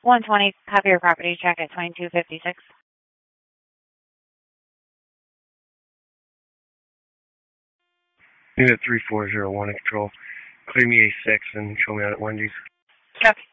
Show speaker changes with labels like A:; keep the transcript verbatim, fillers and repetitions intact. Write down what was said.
A: one twenty, copy your property check at twenty-two fifty-six.
B: Unit three four zero one, control. Clear me A six and show me out at Wendy's.
A: Copy.